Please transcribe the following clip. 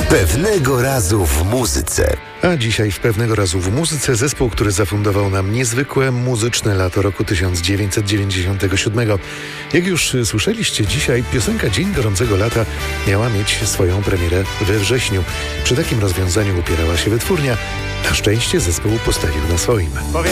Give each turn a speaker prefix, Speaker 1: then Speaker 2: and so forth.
Speaker 1: Pewnego razu w muzyce.
Speaker 2: A dzisiaj w Pewnego razu w muzyce zespół, który zafundował nam niezwykłe muzyczne lato roku 1997. Jak już słyszeliście, dzisiaj piosenka Dzień Gorącego Lata miała mieć swoją premierę we wrześniu. Przy takim rozwiązaniu upierała się wytwórnia. Na szczęście zespół postawił na swoim.